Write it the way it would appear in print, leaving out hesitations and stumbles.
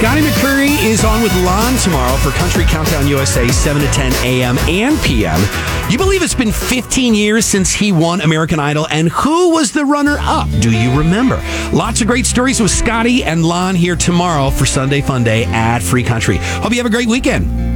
Scotty McCreery is on with Lon tomorrow for Country Countdown USA, 7 to 10 a.m. and p.m. You believe it's been 15 years since he won American Idol, and who was the runner-up? Do you remember? Lots of great stories with Scotty and Lon here tomorrow for Sunday Fun Day at Free Country. Hope you have a great weekend.